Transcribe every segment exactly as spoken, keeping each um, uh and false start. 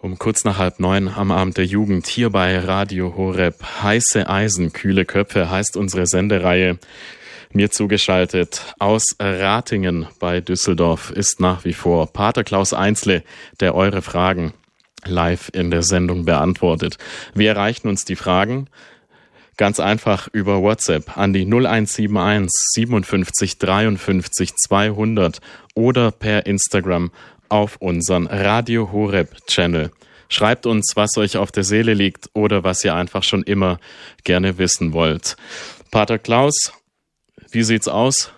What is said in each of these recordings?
Um kurz nach halb neun am Abend der Jugend hier bei Radio Horeb. Heiße Eisen, kühle Köpfe heißt unsere Sendereihe. Mir zugeschaltet aus Ratingen bei Düsseldorf ist nach wie vor Pater Klaus Einzle, der eure Fragen live in der Sendung beantwortet. Wir erreichen uns die Fragen ganz einfach über WhatsApp an die null eins sieben eins siebenundfünfzig dreiundfünfzig zweihundert oder per Instagram auf unseren Radio Horeb Channel. Schreibt uns, was euch auf der Seele liegt oder was ihr einfach schon immer gerne wissen wollt. Pater Klaus, wie sieht's aus?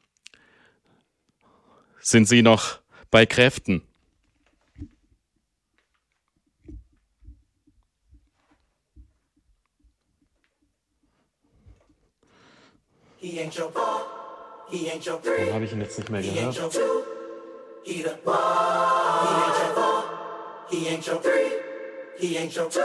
Sind Sie noch bei Kräften? Warum habe ich ihn jetzt nicht mehr gehört? He the one, he ain't your four, he ain't your three, he ain't your two.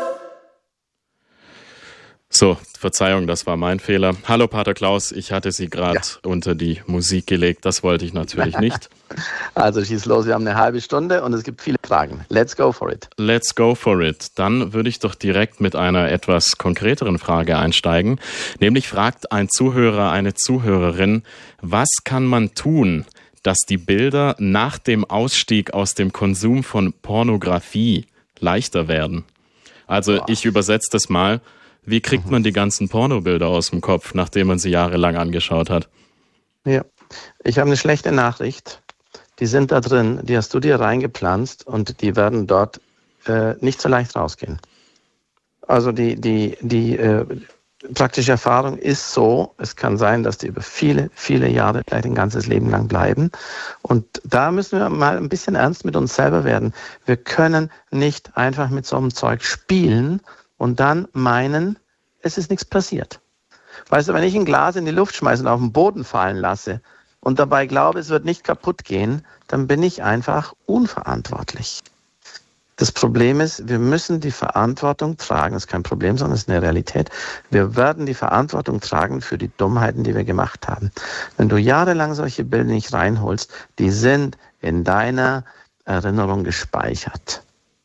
So, Verzeihung, das war mein Fehler. Hallo Pater Klaus, ich hatte Sie gerade ja. unter die Musik gelegt, das wollte ich natürlich nicht. Also schieß los, wir haben eine halbe Stunde und es gibt viele Fragen. Let's go for it. Let's go for it. Dann würde ich doch direkt mit einer etwas konkreteren Frage einsteigen. Nämlich fragt ein Zuhörer, eine Zuhörerin, was kann man tun, dass die Bilder nach dem Ausstieg aus dem Konsum von Pornografie leichter werden? Also ich übersetze das mal. Wie kriegt man die ganzen Pornobilder aus dem Kopf, nachdem man sie jahrelang angeschaut hat? Ja, ich habe eine schlechte Nachricht. Die sind da drin, die hast du dir reingepflanzt und die werden dort äh, nicht so leicht rausgehen. Also die, die, die äh, praktische Erfahrung ist so, es kann sein, dass die über viele, viele Jahre, vielleicht ein ganzes Leben lang bleiben. Und da müssen wir mal ein bisschen ernst mit uns selber werden. Wir können nicht einfach mit so einem Zeug spielen und dann meinen, es ist nichts passiert. Weißt du, wenn ich ein Glas in die Luft schmeiße und auf den Boden fallen lasse und dabei glaube, es wird nicht kaputt gehen, dann bin ich einfach unverantwortlich. Das Problem ist, wir müssen die Verantwortung tragen. Das ist kein Problem, sondern es ist eine Realität. Wir werden die Verantwortung tragen für die Dummheiten, die wir gemacht haben. Wenn du jahrelang solche Bilder nicht reinholst, die sind in deiner Erinnerung gespeichert.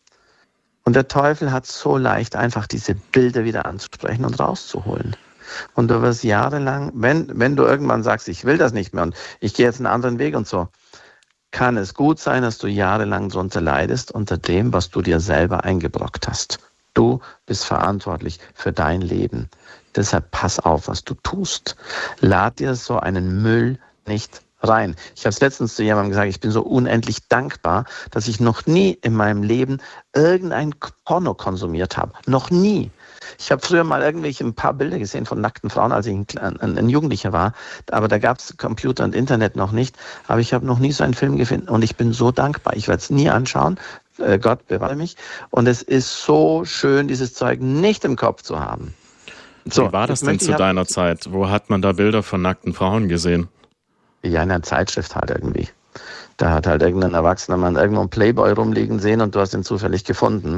Und der Teufel hat so leicht, einfach diese Bilder wieder anzusprechen und rauszuholen. Und du wirst jahrelang, wenn, wenn du irgendwann sagst, ich will das nicht mehr und ich gehe jetzt einen anderen Weg und so, kann es gut sein, dass du jahrelang drunter leidest, unter dem, was du dir selber eingebrockt hast. Du bist verantwortlich für dein Leben. Deshalb pass auf, was du tust. Lad dir so einen Müll nicht rein. Ich habe es letztens zu jemandem gesagt, ich bin so unendlich dankbar, dass ich noch nie in meinem Leben irgendein Porno konsumiert habe. Noch nie. Ich habe früher mal irgendwelche ein paar Bilder gesehen von nackten Frauen, als ich ein, ein, ein Jugendlicher war. Aber da gab es Computer und Internet noch nicht. Aber ich habe noch nie so einen Film gefunden und ich bin so dankbar. Ich werde es nie anschauen. Äh, Gott bewahre mich. Und es ist so schön, dieses Zeug nicht im Kopf zu haben. So, wie war das denn zu deiner Zeit? Wo hat man da Bilder von nackten Frauen gesehen? Ja, in einer Zeitschrift halt irgendwie. Da hat halt irgendein erwachsener Mann irgendwo einen Playboy rumliegen sehen und du hast ihn zufällig gefunden.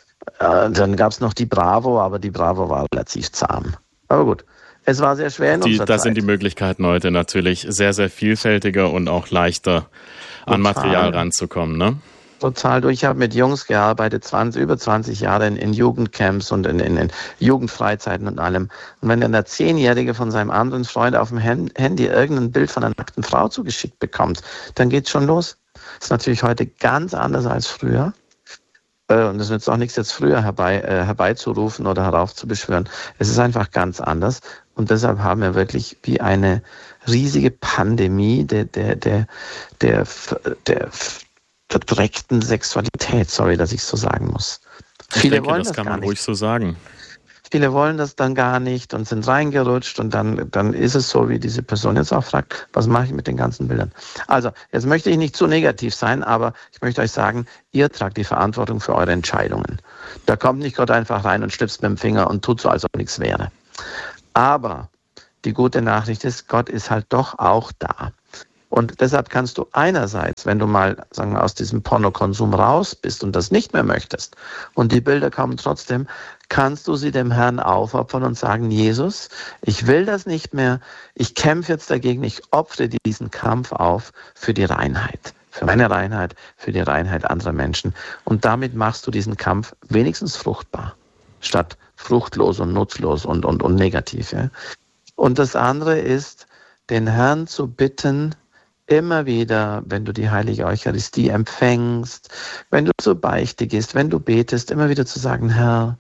Äh, dann gab es noch die Bravo, aber die Bravo war relativ zahm. Aber gut, es war sehr schwer in die, unserer Da Zeit. sind die Möglichkeiten heute natürlich sehr, sehr vielfältiger und auch leichter Total. An Material ranzukommen, ne? Total. Du, ich habe mit Jungs gearbeitet, zwanzig, über zwanzig Jahre in, in Jugendcamps und in, in, in Jugendfreizeiten und allem. Und wenn dann der Zehnjährige von seinem anderen Freund auf dem Handy irgendein Bild von einer nackten Frau zugeschickt bekommt, dann geht's schon los. Das ist natürlich heute ganz anders als früher. Und es nützt auch nichts, jetzt früher herbei, äh, herbeizurufen oder heraufzubeschwören. Es ist einfach ganz anders. Und deshalb haben wir wirklich wie eine riesige Pandemie der, der, der, der, der verdreckten Sexualität. Sorry, dass ich so sagen muss. Ich Viele denke, wollen das, das kann gar man nicht. ruhig so sagen. Viele wollen das dann gar nicht und sind reingerutscht und dann, dann ist es so, wie diese Person jetzt auch fragt, was mache ich mit den ganzen Bildern? Also, jetzt möchte ich nicht zu negativ sein, aber ich möchte euch sagen, ihr tragt die Verantwortung für eure Entscheidungen. Da kommt nicht Gott einfach rein und schnipst mit dem Finger und tut so, als ob nichts wäre. Aber die gute Nachricht ist, Gott ist halt doch auch da. Und deshalb kannst du einerseits, wenn du mal, sagen wir, aus diesem Pornokonsum raus bist und das nicht mehr möchtest und die Bilder kommen trotzdem, kannst du sie dem Herrn aufopfern und sagen, Jesus, ich will das nicht mehr, ich kämpfe jetzt dagegen, ich opfere diesen Kampf auf für die Reinheit. für meine Reinheit, für die Reinheit anderer Menschen. Und damit machst du diesen Kampf wenigstens fruchtbar, statt fruchtlos und nutzlos und, und, und negativ. Ja? Und das andere ist, den Herrn zu bitten, immer wieder, wenn du die heilige Eucharistie empfängst, wenn du zur Beichte gehst, wenn du betest, immer wieder zu sagen, Herr,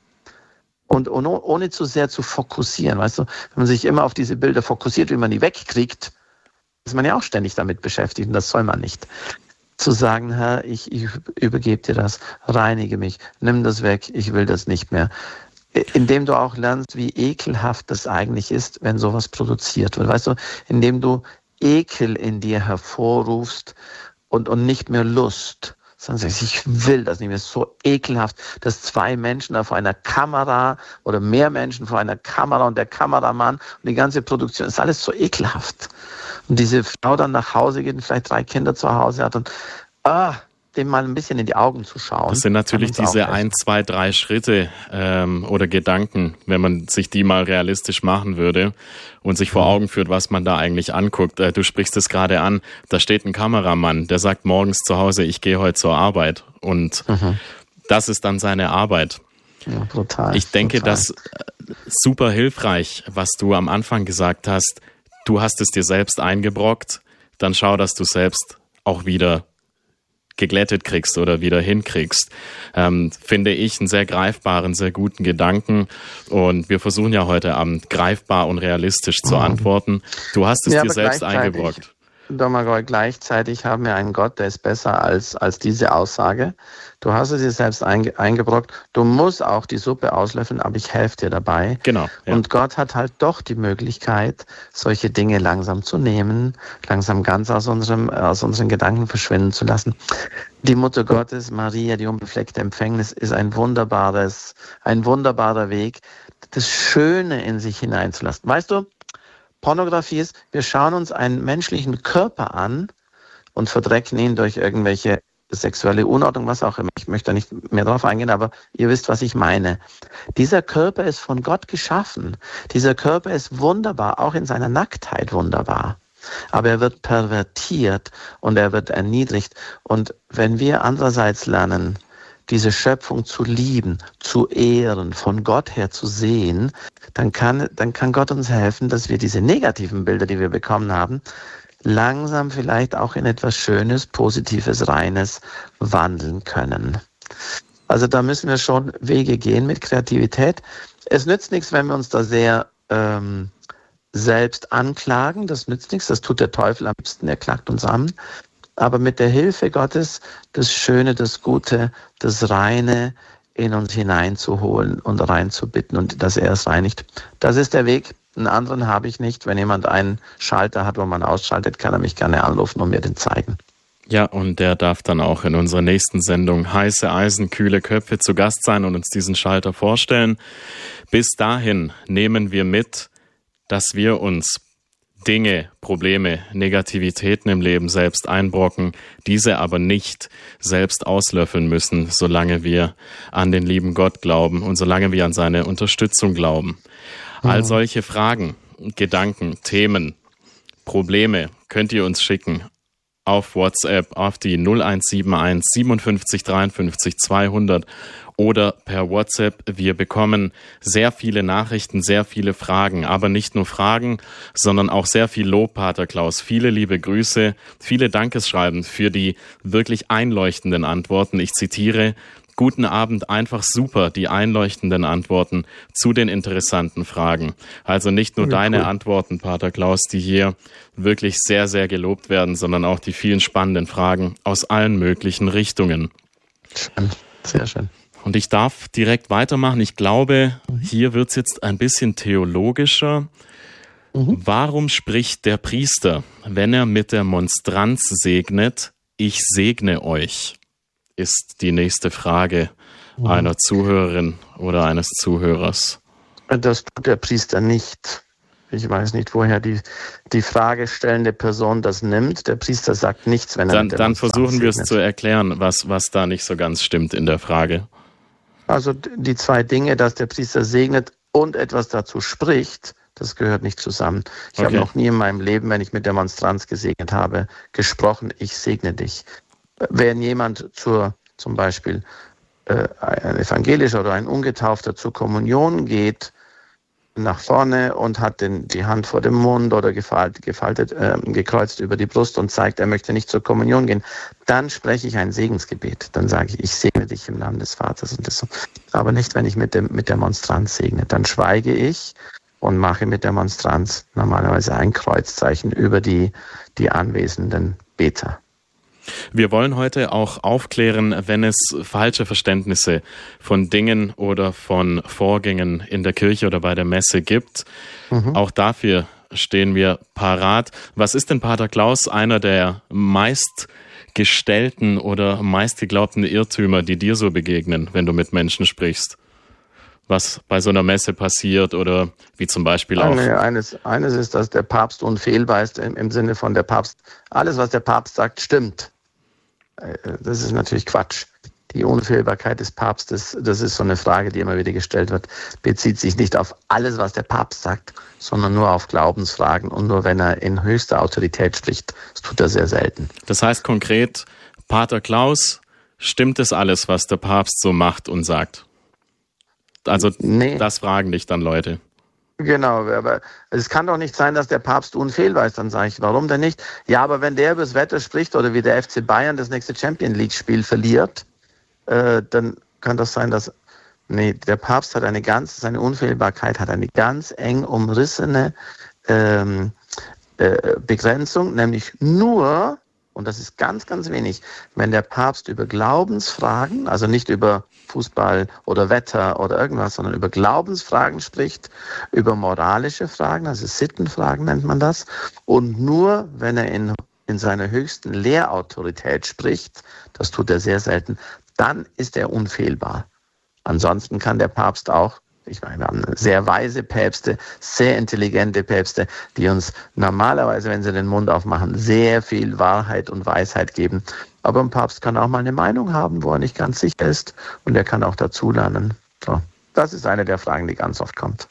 und ohne, ohne zu sehr zu fokussieren, weißt du, wenn man sich immer auf diese Bilder fokussiert, wie man die wegkriegt, ist man ja auch ständig damit beschäftigt und das soll man nicht. Zu sagen, Herr, ich, ich übergebe dir das, reinige mich, nimm das weg, ich will das nicht mehr. Indem du auch lernst, wie ekelhaft das eigentlich ist, wenn sowas produziert wird. Weißt du, indem du Ekel in dir hervorrufst und, und nicht mehr Lust, sondern sagst, ich will das nicht mehr. Es ist so ekelhaft, dass zwei Menschen da vor einer Kamera oder mehr Menschen vor einer Kamera und der Kameramann und die ganze Produktion, ist alles so ekelhaft. Und diese Frau dann nach Hause geht und vielleicht drei Kinder zu Hause hat und ah, dem mal ein bisschen in die Augen zu schauen. Das sind natürlich diese ein, zwei, drei Schritte ähm, oder Gedanken, wenn man sich die mal realistisch machen würde und sich vor Augen führt, was man da eigentlich anguckt. Äh, du sprichst es gerade an, da steht ein Kameramann, der sagt morgens zu Hause, ich gehe heute zur Arbeit und mhm. das ist dann seine Arbeit. Ja, brutal. Ich denke, brutal. das super hilfreich, was du am Anfang gesagt hast. Du hast es dir selbst eingebrockt, dann schau, dass du selbst auch wieder geglättet kriegst oder wieder hinkriegst, ähm, finde ich einen sehr greifbaren, sehr guten Gedanken. Und wir versuchen ja heute Abend greifbar und realistisch zu antworten. Du hast es ja, dir selbst eingebrockt. Domagoj, gleichzeitig haben wir einen Gott, der ist besser als, als diese Aussage. Du hast es dir selbst einge, eingebrockt. Du musst auch die Suppe auslöffeln, aber ich helfe dir dabei. Genau. Ja. Und Gott hat halt doch die Möglichkeit, solche Dinge langsam zu nehmen, langsam ganz aus unserem, aus unseren Gedanken verschwinden zu lassen. Die Mutter Gottes, Maria, die unbefleckte Empfängnis, ist ein wunderbares, ein wunderbarer Weg, das Schöne in sich hineinzulassen. Weißt du, Pornografie ist, wir schauen uns einen menschlichen Körper an und verdrecken ihn durch irgendwelche sexuelle Unordnung, was auch immer. Ich möchte da nicht mehr drauf eingehen, aber ihr wisst, was ich meine. Dieser Körper ist von Gott geschaffen. Dieser Körper ist wunderbar, auch in seiner Nacktheit wunderbar. Aber er wird pervertiert und er wird erniedrigt. Und wenn wir andererseits lernen, diese Schöpfung zu lieben, zu ehren, von Gott her zu sehen, dann kann, dann kann Gott uns helfen, dass wir diese negativen Bilder, die wir bekommen haben, langsam vielleicht auch in etwas Schönes, Positives, Reines wandeln können. Also da müssen wir schon Wege gehen mit Kreativität. Es nützt nichts, wenn wir uns da sehr ähm, selbst anklagen. Das nützt nichts, das tut der Teufel am liebsten, er klagt uns an. Aber mit der Hilfe Gottes das Schöne, das Gute, das Reine in uns hineinzuholen und reinzubitten und dass er es reinigt. Das ist der Weg. Einen anderen habe ich nicht. Wenn jemand einen Schalter hat, wo man ausschaltet, kann er mich gerne anrufen und mir den zeigen. Ja, und der darf dann auch in unserer nächsten Sendung Heiße Eisen, kühle Köpfe zu Gast sein und uns diesen Schalter vorstellen. Bis dahin nehmen wir mit, dass wir uns Dinge, Probleme, Negativitäten im Leben selbst einbrocken, diese aber nicht selbst auslöffeln müssen, solange wir an den lieben Gott glauben und solange wir an seine Unterstützung glauben. Mhm. All solche Fragen, Gedanken, Themen, Probleme könnt ihr uns schicken auf WhatsApp auf die null eins sieben eins siebenundfünfzig dreiundfünfzig zweihundert oder per WhatsApp. Wir bekommen sehr viele Nachrichten, sehr viele Fragen, aber nicht nur Fragen, sondern auch sehr viel Lob, Pater Klaus. Viele liebe Grüße, viele Dankesschreiben für die wirklich einleuchtenden Antworten. Ich zitiere: Guten Abend, einfach super, die einleuchtenden Antworten zu den interessanten Fragen. Also nicht nur ja, deine cool. Antworten, Pater Klaus, die hier wirklich sehr, sehr gelobt werden, sondern auch die vielen spannenden Fragen aus allen möglichen Richtungen. Schön, sehr schön. Und ich darf direkt weitermachen. Ich glaube, hier wird es jetzt ein bisschen theologischer. Mhm. Warum spricht der Priester, wenn er mit der Monstranz segnet, ich segne euch? Ist die nächste Frage mhm. einer Zuhörerin oder eines Zuhörers. Das tut der Priester nicht. Ich weiß nicht, woher die, die fragestellende Person das nimmt. Der Priester sagt nichts, wenn er dann, mit der Dann Monstranz versuchen wir es segnet. zu erklären, was, was da nicht so ganz stimmt in der Frage. Also die zwei Dinge, dass der Priester segnet und etwas dazu spricht, Das gehört nicht zusammen. Ich Okay. habe noch nie in meinem Leben, wenn ich mit der Monstranz gesegnet habe, gesprochen, ich segne dich. Wenn jemand zur, zum Beispiel äh, ein Evangelischer oder ein Ungetaufter zur Kommunion geht, nach vorne und hat den, die Hand vor dem Mund oder gefaltet, gefaltet äh, gekreuzt über die Brust und zeigt, er möchte nicht zur Kommunion gehen, dann spreche ich ein Segensgebet. Dann sage ich, ich segne dich im Namen des Vaters und des Sohnes. Aber nicht, wenn ich mit, dem, mit der Monstranz segne. Dann schweige ich und mache mit der Monstranz normalerweise ein Kreuzzeichen über die, die anwesenden Beter. Wir wollen heute auch aufklären, wenn es falsche Verständnisse von Dingen oder von Vorgängen in der Kirche oder bei der Messe gibt. Mhm. Auch dafür stehen wir parat. Was ist denn, Pater Klaus, einer der meistgestellten oder meistgeglaubten Irrtümer, die dir so begegnen, wenn du mit Menschen sprichst? Was bei so einer Messe passiert oder wie zum Beispiel auch... Eine, eines, eines ist, dass der Papst unfehlbar ist im, im Sinne von der Papst. Alles, was der Papst sagt, stimmt. Das ist natürlich Quatsch. Die Unfehlbarkeit des Papstes, das ist so eine Frage, die immer wieder gestellt wird, bezieht sich nicht auf alles, was der Papst sagt, sondern nur auf Glaubensfragen und nur, wenn er in höchster Autorität spricht. Das tut er sehr selten. Das heißt konkret, Pater Klaus, stimmt es alles, was der Papst so macht und sagt? Also nee. Das fragen dich dann Leute. Genau, aber es kann doch nicht sein, dass der Papst unfehlbar ist. Dann sage ich, warum denn nicht? Ja, aber wenn der über das Wetter spricht oder wie der F C Bayern das nächste Champions League-Spiel verliert, äh, dann kann das sein, dass... Nee, der Papst hat eine ganz, seine Unfehlbarkeit hat eine ganz eng umrissene ähm, äh, Begrenzung, nämlich nur, und das ist ganz, ganz wenig, wenn der Papst über Glaubensfragen, also nicht über Fußball oder Wetter oder irgendwas, sondern über Glaubensfragen spricht, über moralische Fragen, also Sittenfragen nennt man das, und nur, wenn er in, in seiner höchsten Lehrautorität spricht, das tut er sehr selten, dann ist er unfehlbar. Ansonsten kann der Papst auch, ich meine, wir haben sehr weise Päpste, sehr intelligente Päpste, die uns normalerweise, wenn sie den Mund aufmachen, sehr viel Wahrheit und Weisheit geben. Aber ein Papst kann auch mal eine Meinung haben, wo er nicht ganz sicher ist, und er kann auch dazulernen. So, das ist eine der Fragen, die ganz oft kommt.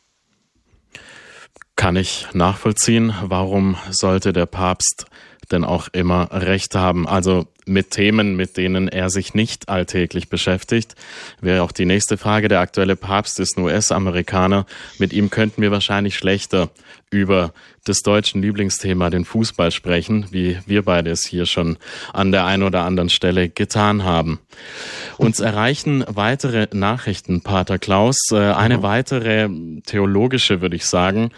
Kann ich nachvollziehen, warum sollte der Papst denn auch immer Recht haben? Also mit Themen, mit denen er sich nicht alltäglich beschäftigt, wäre auch die nächste Frage. Der aktuelle Papst ist ein U S-Amerikaner. Mit ihm könnten wir wahrscheinlich schlechter über das deutsche Lieblingsthema, den Fußball, sprechen, wie wir beide es hier schon an der einen oder anderen Stelle getan haben. Uns erreichen weitere Nachrichten, Pater Klaus. Eine weitere theologische, würde ich sagen.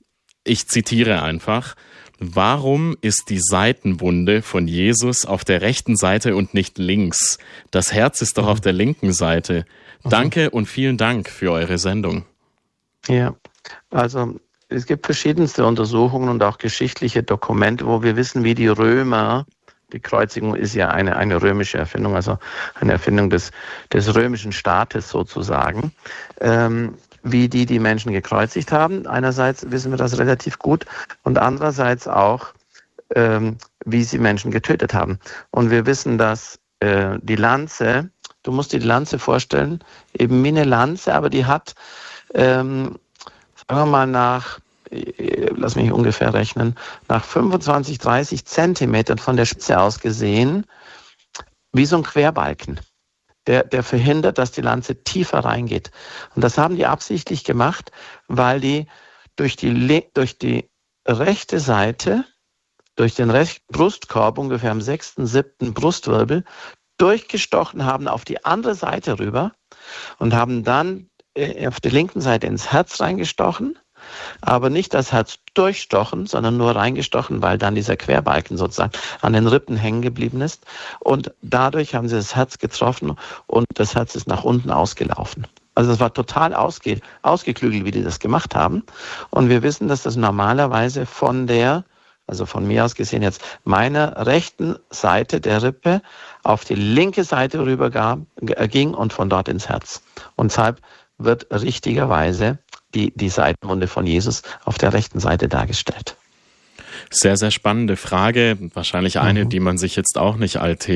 Ich zitiere einfach. Warum ist die Seitenwunde von Jesus auf der rechten Seite und nicht links? Das Herz ist doch auf der linken Seite. Danke und vielen Dank für eure Sendung. Ja, also es gibt verschiedenste Untersuchungen und auch geschichtliche Dokumente, wo wir wissen, wie die Römer, die Kreuzigung ist ja eine, eine römische Erfindung, also eine Erfindung des, des römischen Staates sozusagen, ähm, wie die die Menschen gekreuzigt haben. Einerseits wissen wir das relativ gut und andererseits auch, ähm, wie sie Menschen getötet haben. Und wir wissen, dass äh, die Lanze, du musst dir die Lanze vorstellen, eben wie eine Lanze, aber die hat, ähm, sagen wir mal nach, äh, lass mich ungefähr rechnen, nach fünfundzwanzig, dreißig Zentimetern von der Spitze aus gesehen, wie so ein Querbalken. Der, der verhindert, dass die Lanze tiefer reingeht. Und das haben die absichtlich gemacht, weil die durch die, durch die rechte Seite, durch den rechten Brustkorb, ungefähr am sechsten, siebten Brustwirbel, durchgestochen haben auf die andere Seite rüber und haben dann auf der linken Seite ins Herz reingestochen, aber nicht das Herz durchstochen, sondern nur reingestochen, weil dann dieser Querbalken sozusagen an den Rippen hängen geblieben ist. Und dadurch haben sie das Herz getroffen und das Herz ist nach unten ausgelaufen. Also es war total ausge, ausgeklügelt, wie die das gemacht haben. Und wir wissen, dass das normalerweise von der, also von mir aus gesehen jetzt, meiner rechten Seite der Rippe auf die linke Seite rüber gab, ging und von dort ins Herz. Und deshalb wird richtigerweise die, die Seitenwunde von Jesus auf der rechten Seite dargestellt. Sehr, sehr spannende Frage. Wahrscheinlich eine, mhm. die man sich jetzt auch nicht alltäglich